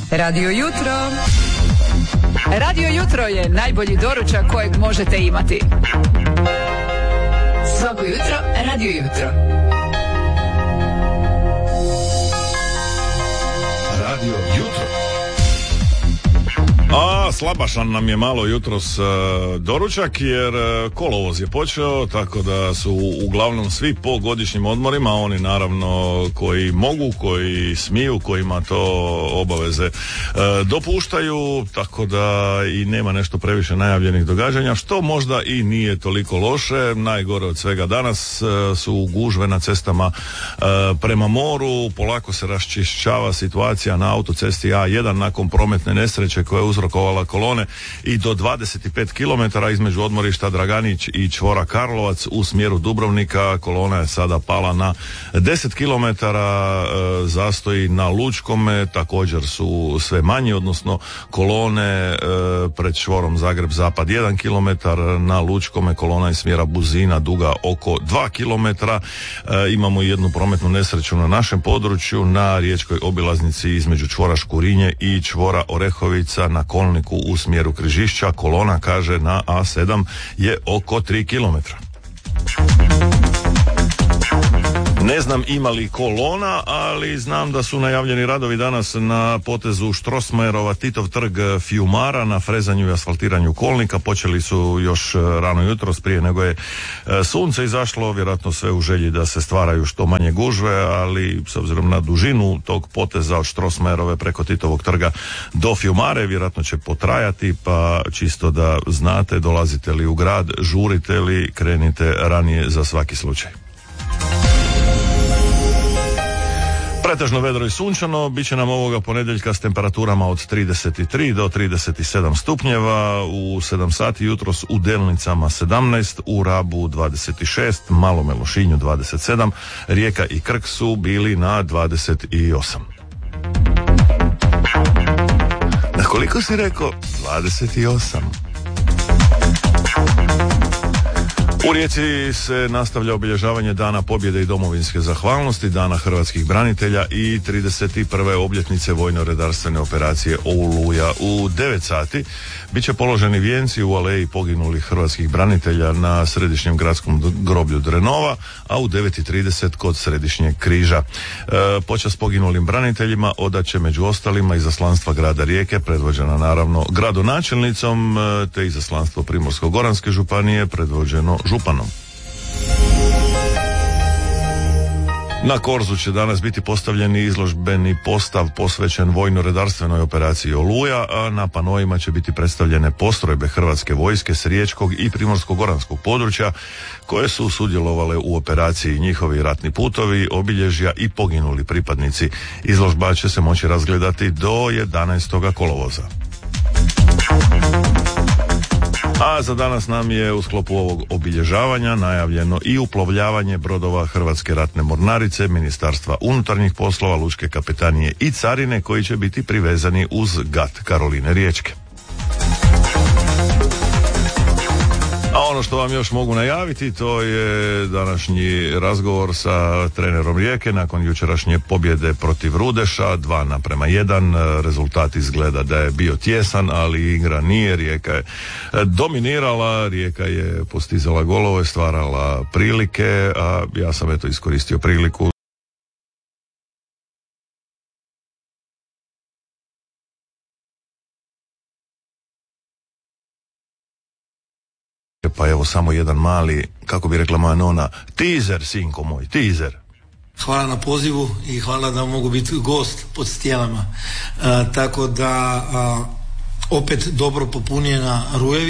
Radio Jutro. Radio Jutro je najbolji doručak kojeg možete imati. Svako jutro Radio Jutro. Radio Jutro. A slabašan nam je malo jutros doručak jer kolovoz je počeo, tako da su uglavnom svi po godišnjim odmorima, oni naravno koji mogu, koji smiju, kojima to obaveze dopuštaju, tako da i nema nešto previše najavljenih događanja, što možda i nije toliko loše. Najgore od svega danas su gužve na cestama prema moru, polako se raščišćava situacija na autocesti A1 nakon prometne nesreće koja je uzrokovala kolone i do 25 km između odmorišta Draganić i čvora Karlovac u smjeru Dubrovnika. Kolona je sada pala na 10 km, zastoji na Lučkome također su sve manji, odnosno kolone pred čvorom Zagreb Zapad 1 km, na Lučkome kolona iz smjera Buzina duga oko 2 km. Imamo jednu prometnu nesreću na našem području na riječkoj obilaznici između čvora Škurinje i čvora Orehovica na kolniku u smjeru Križišća. Kolona, kaže, na A7 je oko 3 km. Ne znam ima li kolona, ali znam da su najavljeni radovi danas na potezu Strossmayerova Titov trg Fiumara na frezanju i asfaltiranju kolnika. Počeli su još rano jutros prije nego je sunce izašlo, vjerojatno sve u želji da se stvaraju što manje gužve, ali s obzirom na dužinu tog poteza od Strossmayerove preko Titovog trga do Fiumare vjerojatno će potrajati, pa čisto da znate, dolazite li u grad, žurite li, krenite ranije za svaki slučaj. Pretežno vedro i sunčano, bit će nam ovoga ponedjeljka s temperaturama od 33 do 37 stupnjeva, u 7 sati jutros u Delnicama 17, u Rabu 26, Malome Lošinju 27, Rijeka i Krk su bili na 28. Na koliko si rekao? 28. U Rijeci se nastavlja obilježavanje Dana pobjede i domovinske zahvalnosti, Dana hrvatskih branitelja i 31. obljetnice vojno-redarstvene operacije Oluja. U 9 sati bit će položeni vijenci u aleji poginulih hrvatskih branitelja na središnjem gradskom groblju Drenova, a u 9:30 kod središnjeg križa. Počast poginulim braniteljima odat će među ostalima izaslanstva grada Rijeke, predvođena naravno gradonačelnicom, te izaslanstvo Primorsko-goranske županije, predvođeno županom. Na Korzu će danas biti postavljeni izložbeni postav posvećen vojno-redarstvenoj operaciji Oluja, a na panoima će biti predstavljene postrojbe Hrvatske vojske s riječkog i primorsko-goranskog područja koje su sudjelovale u operaciji, njihovi ratni putovi, obilježja i poginuli pripadnici. Izložba će se moći razgledati do 11. kolovoza. A za danas nam je u sklopu ovog obilježavanja najavljeno i uplovljavanje brodova Hrvatske ratne mornarice, Ministarstva unutarnjih poslova, Lučke kapetanije i carine koji će biti privezani uz gat Karoline Riječke. A ono što vam još mogu najaviti, to je današnji razgovor sa trenerom Rijeke nakon jučerašnje pobjede protiv Rudeša 2:1. Rezultat izgleda da je bio tjesan, ali igra nije. Rijeka je dominirala, Rijeka je postizala golove, stvarala prilike, a ja sam eto iskoristio priliku pa evo samo jedan mali, kako bi rekla moja nona, teaser, sinko moj, teaser. Hvala na pozivu i hvala da mogu biti gost pod stijelama. Tako da opet dobro popunjena Rujevi.